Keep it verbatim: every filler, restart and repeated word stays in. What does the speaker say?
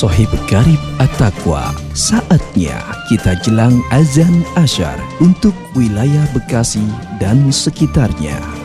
Sohib Garib At-Taqwa, saatnya kita jelang azan asyar untuk wilayah Bekasi dan sekitarnya.